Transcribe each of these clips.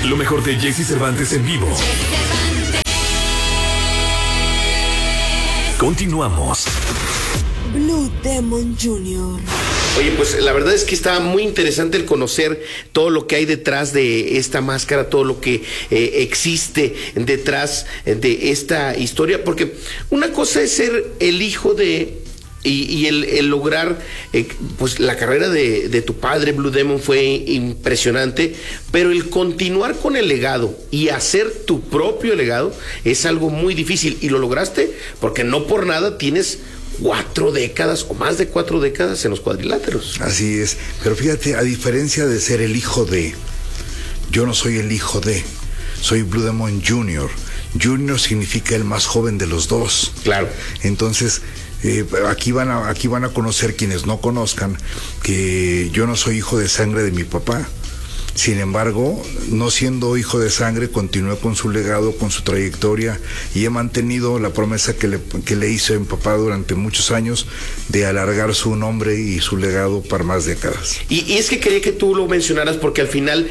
Lo mejor de Jesse Cervantes en vivo. Continuamos. Blue Demon Jr. Oye, pues la verdad es que está muy interesante el conocer todo lo que hay detrás de esta máscara, todo lo que existe detrás de esta historia, porque una cosa es ser el hijo de... Y el lograr, pues la carrera de tu padre, Blue Demon, fue impresionante, pero el continuar con el legado y hacer tu propio legado es algo muy difícil, y lo lograste porque no por nada tienes 4 décadas o más de 4 décadas en los cuadriláteros. Así es, pero fíjate, a diferencia de ser el hijo de, yo no soy el hijo de, soy Blue Demon Jr. Junior significa el más joven de los dos. Claro. Entonces, aquí van a conocer, quienes no conozcan, que yo no soy hijo de sangre de mi papá. Sin embargo, no siendo hijo de sangre, continué con su legado, con su trayectoria, y he mantenido la promesa que le hice a mi papá durante muchos años de alargar su nombre y su legado para más décadas. Y es que quería que tú lo mencionaras, porque al final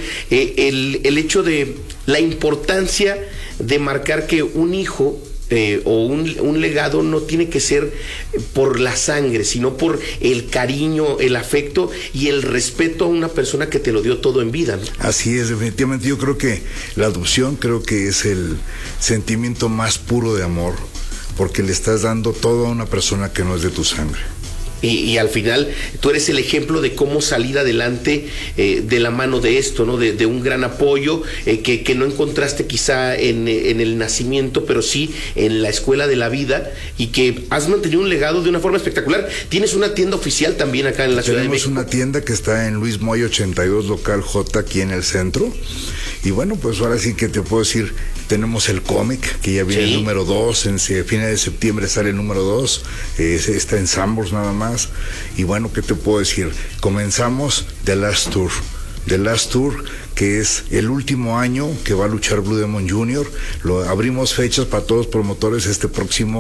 el hecho de la importancia de marcar que un hijo o un legado no tiene que ser por la sangre, sino por el cariño, el afecto y el respeto a una persona que te lo dio todo en vida, ¿no? Así es, definitivamente. Yo creo que la adopción es el sentimiento más puro de amor, porque le estás dando todo a una persona que no es de tu sangre. Y al final tú eres el ejemplo de cómo salir adelante de la mano de esto, ¿no? De un gran apoyo que no encontraste quizá en el nacimiento, pero sí en la escuela de la vida, y que has mantenido un legado de una forma espectacular. Tienes una tienda oficial también acá en la Ciudad de México. Tenemos una tienda que está en Luis Moy 82, local J, aquí en el centro. Y bueno, pues ahora sí que te puedo decir, tenemos el cómic, que ya viene el número 2, en fines de septiembre sale el número 2, está en Sambors nada más. Y bueno, ¿qué te puedo decir? Comenzamos The Last Tour, que es el último año que va a luchar Blue Demon Jr. Abrimos fechas para todos los promotores este próximo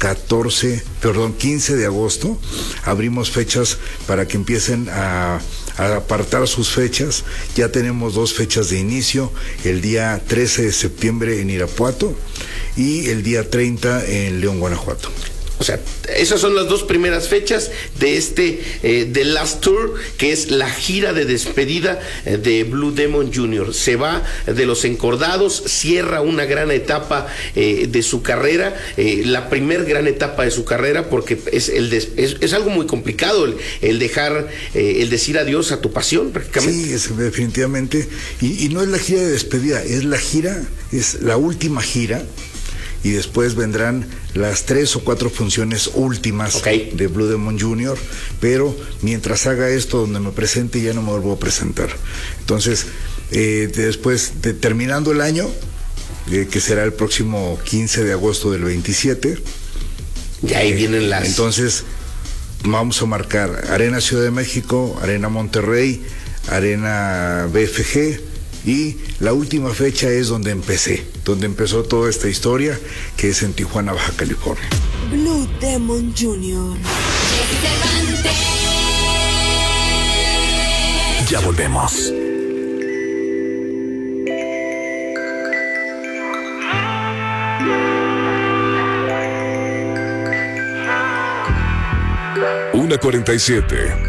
15 de agosto. Abrimos fechas para que empiecen a apartar sus fechas. Ya tenemos 2 fechas de inicio, el día 13 de septiembre en Irapuato y el día 30 en León, Guanajuato. O sea, esas son las 2 primeras fechas de The Last Tour, que es la gira de despedida de Blue Demon Jr. Se va de los encordados, cierra una gran etapa de su carrera, la primer gran etapa de su carrera, porque es algo muy complicado el dejar, el decir adiós a tu pasión, prácticamente. Sí, definitivamente. Y no es la gira de despedida, es la última gira. Y después vendrán las 3 o 4 funciones últimas de Blue Demon Jr., pero mientras haga esto, donde me presente, ya no me vuelvo a presentar. Entonces, después, terminando el año, que será el próximo 15 de agosto del 27. Y ahí vienen las... Entonces, vamos a marcar Arena Ciudad de México, Arena Monterrey, Arena BFG, y la última fecha es donde empezó toda esta historia, que es en Tijuana, Baja California. Blue Demon Jr. Ya volvemos. Una 47.